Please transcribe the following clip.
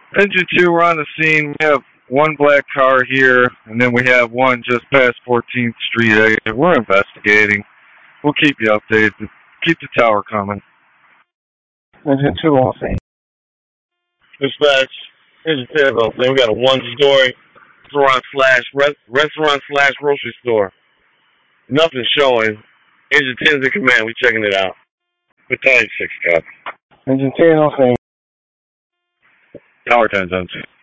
Engine 2, we're on the scene. We have one black car here, and then we have one just past 14th Street exit. We're investigating. We'll keep you updated. Keep the tower coming. Engine 2 on scene. Dispatch, Engine 10 on scene. We got a one-story restaurant slash grocery store. Nothing showing. Engine 10's in command. We checking it out. Battalion 6, copy. Engine 10 on scene. Tower 10's on scene.